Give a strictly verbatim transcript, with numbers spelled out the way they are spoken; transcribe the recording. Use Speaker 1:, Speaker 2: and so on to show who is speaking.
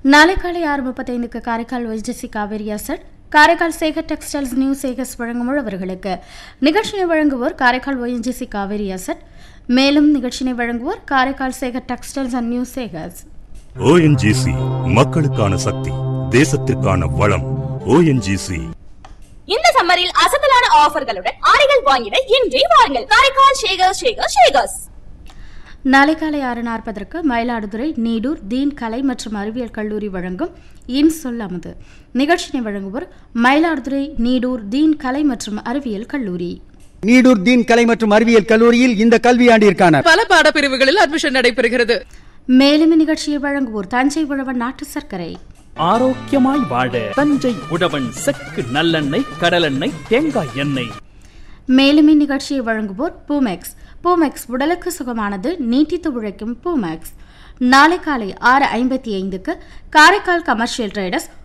Speaker 1: நாளை காலை ஆறு முப்பத்தைந்துக்கு Karaikal YGC Kaveri asset, Karaikal Sekar textiles new Sekar's வழங்கும் உழவர்களுக்கு நிகழ்ச்சியை வழங்குவோர் காரைக்கால் ஒய்ஜிசி காவேரி அசட். மேலும் நிகழ்ச்சியை வழங்குவோர் Karaikal Sekar textiles and new Sekar's.
Speaker 2: ONGC மக்களுக்கான சக்தி, தேசத்திற்கான வளம். ஓஎன்ஜிசி
Speaker 3: இந்த சம்மரில் அசத்தலான ஆஃபர்களுடன் ஆடைகள் வாங்கிட இன்றே வாருங்கள் காரைக்கால் சேகர் சேகர் சேகர்ஸ்.
Speaker 1: நாளை காலை ஆறு நாற்பதற்கு மயிலாடுதுறை நீடூர் தீன் கலை மற்றும் அறிவியல் கல்லூரி வழங்கும் இன் சொல் அமுது. நிகழ்ச்சியை வழங்குவோர் மயிலாடுதுறை நீடூர் தீன் கலை மற்றும் அறிவியல் கல்லூரி.
Speaker 4: நீடூர் தீன் கலை மற்றும் அறிவியல் கல்லூரியில் இந்த கல்வியாண்டிற்கான
Speaker 5: பல பாடப்பிரிவுகளில் அட்மிஷன் நடைபெறுகிறது.
Speaker 1: மேலும் இந்நிகழ்ச்சியை வழங்குவோர் தஞ்சை உழவன் நாட்டு சர்க்கரை.
Speaker 6: ஆரோக்கியமாய் வாழ தஞ்சை உழவன் செக்கு நல்லெண்ணெய், கடலெண்ணெய், தேங்காய் எண்ணெய்.
Speaker 1: மேலும் இந்நிகழ்ச்சியை வழங்குவோர் பூமெக்ஸ். பூமெக்ஸ் உடலுக்கு சுகமானது, நீட்டித்து உழைக்கும் பூமெக்ஸ். நாளை காலை ஆறு ஐம்பத்தி ஐந்துக்கு காரைக்கால் கமர்ஷியல் ட்ரேடர்ஸ்